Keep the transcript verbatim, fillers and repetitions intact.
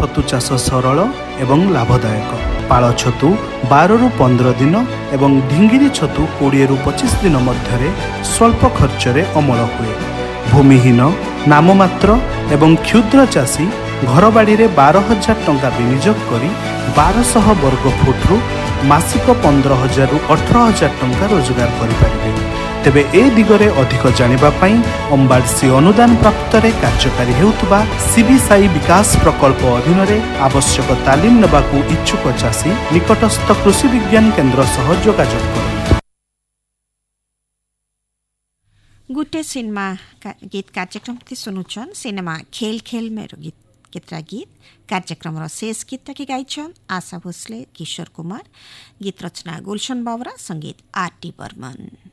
छतु चाष सरल एवं लाभदायक। पाळ छतु बार रु पंद्रह दिन एवं ढिंगिरी छतु कोड़े रु पच्चीस दिन मध्य स्वल्प खर्चरे अमल हुए। भूमिहीन नाममात्र एवं क्षुद्र चाषी घर बाड़ी रे बारह हजार टंका विनियोग करी बारह वर्ग फुट रु मासिक पंद्रह हजार रु अठारह हजार टंका रोजगार करें। तेबे ए दिगरे अधिक जानिबा पई अंबाडसी अनुदान प्राप्त रे कार्यकारी हेउतबा सीबीसाई विकास प्रकल्प अधीन रे आवश्यक तालीम नेबाकू इच्छुक चाषी निकटस्थ कृषि विज्ञान केन्द्र सह जोगाजोग करंतु। गुटे सिनेमा गीत कार्यक्रम ती सुनुछन। सिनेमा खेल खेल मेरो गीत केतरा गीत कार्यक्रम रो शेष गीत तक गाइछन आशा भोसले, किशोर कुमार। गीत रचना गुलशन बावरा, संगीत आर टी बर्मन।